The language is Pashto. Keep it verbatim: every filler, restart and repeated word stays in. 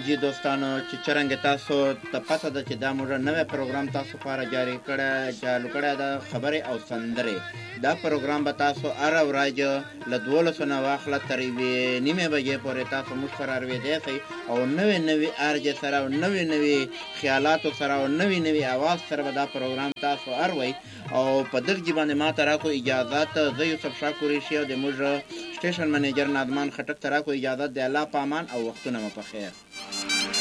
جی دوستانو چې څرنګه تاسو ته پته ده چې دا موږ نوی پروګرام تاسو لپاره جاري کړی چالو کړی ده خبرې او سندرې. دا پروګرام به تاسو هره ورځ له دولسو نه واخله تر یوې نیمې بجې پورې تاسو موږ سره اورېدی شئ او نوې نوې ارجې سره او نوې نوې خیالاتو سره او نوې نوې اواز سره به دا پروګرام تاسو اروئ. او په دغه جې باندې ما ته راکو اجازت، زه یوسف شاه قریشي او د موږ سټیشن منیجر نادمان خټک ته راکو اجازت د الله په امان او وختونه مو په خیر.